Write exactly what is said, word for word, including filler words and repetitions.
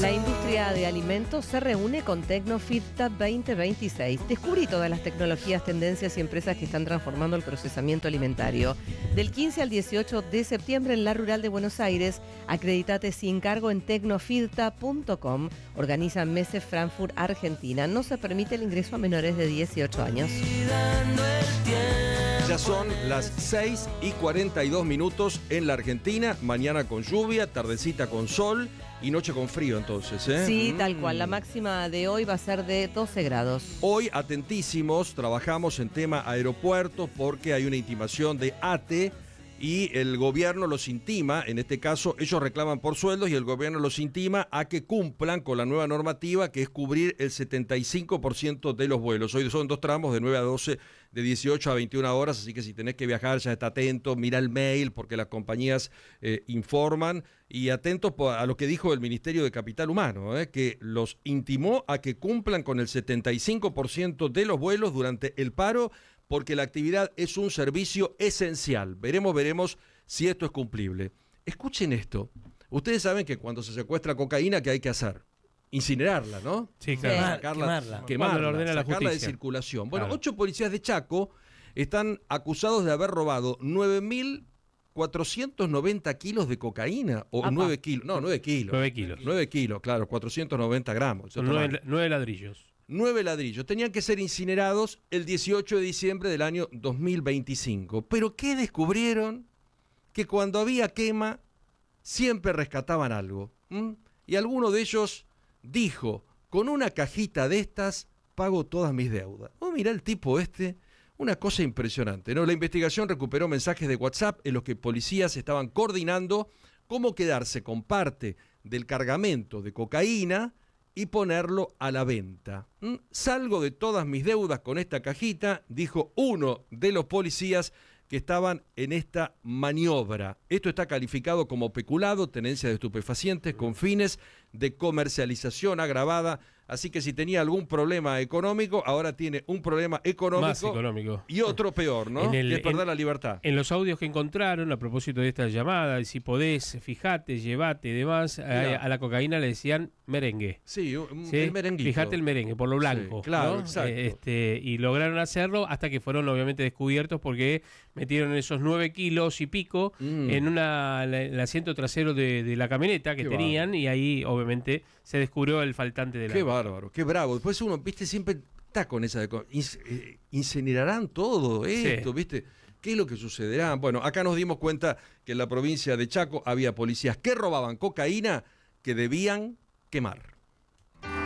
La industria de alimentos se reúne con Tecnofita veinte veintiséis. Descubrí todas las tecnologías, tendencias y empresas que están transformando el procesamiento alimentario. Del quince al dieciocho de septiembre en la Rural de Buenos Aires, acreditate sin cargo en tecnofita punto com. Organiza Messe Frankfurt, Argentina. No se permite el ingreso a menores de dieciocho años. Ya son las seis y cuarenta y dos minutos en la Argentina. Mañana con lluvia, tardecita con sol y noche con frío entonces, ¿eh? Sí, mm. tal cual. La máxima de hoy va a ser de doce grados. Hoy, atentísimos, trabajamos en tema aeropuertos porque hay una intimación de ATE y el gobierno los intima, en este caso ellos reclaman por sueldos y el gobierno los intima a que cumplan con la nueva normativa que es cubrir el setenta y cinco por ciento de los vuelos. Hoy son dos tramos de nueve a doce, de dieciocho a veintiuna horas, así que si tenés que viajar ya está atento, mira el mail porque las compañías eh, informan y atentos a lo que dijo el Ministerio de Capital Humano, eh, que los intimó a que cumplan con el setenta y cinco por ciento de los vuelos durante el paro porque la actividad es un servicio esencial. Veremos, veremos si esto es cumplible. Escuchen esto. Ustedes saben que cuando se secuestra cocaína, ¿qué hay que hacer? Incinerarla, ¿no? Sí, claro. Sí. Sacarla, Quemarla. quemarla, Cuando lo ordena la sacarla de justicia. circulación. Bueno, Claro. ocho policías de Chaco están acusados de haber robado nueve mil cuatrocientos noventa kilos de cocaína. O Apa. nueve kilos. No, nueve kilos. nueve kilos. nueve kilos, claro, cuatrocientos noventa gramos. Son nueve, nueve ladrillos. Nueve ladrillos. Tenían que ser incinerados el dieciocho de diciembre del año dos mil veinticinco. ¿Pero qué descubrieron? Que cuando había quema, siempre rescataban algo. ¿Mm? Y alguno de ellos dijo, con una cajita de estas, pago todas mis deudas. Oh, mirá el tipo este. Una cosa impresionante, ¿no? La investigación recuperó mensajes de WhatsApp en los que policías estaban coordinando cómo quedarse con parte del cargamento de cocaína y ponerlo a la venta. ¿Mm? Salgo de todas mis deudas con esta cajita, dijo uno de los policías que estaban en esta maniobra. Esto está calificado como peculado, tenencia de estupefacientes con fines de comercialización agravada. Así que si tenía algún problema económico, ahora tiene un problema económico, Más económico. y otro peor, ¿no? En el- que es perder en- la libertad. En los audios que encontraron, a propósito de esta llamada, y si podés, fijate, llevate y demás, a, Mirá. a la cocaína le decían merengue. Sí, un- ¿Sí? el merenguito. Fíjate el merengue, por lo blanco. Sí, claro, ¿no? exacto. Eh, este, y lograron hacerlo hasta que fueron obviamente descubiertos porque metieron esos nueve kilos y pico Mm. en una la- el asiento trasero de, de la camioneta que Qué tenían bárbaro. y ahí obviamente se descubrió el faltante de la... Qué bárbaro, qué bravo. Después uno, viste, siempre está con esa de... inc- eh, incinerarán todo esto, Sí. viste. ¿Qué es lo que sucederá? Bueno, acá nos dimos cuenta que en la provincia de Chaco había policías que robaban cocaína que debían quemar.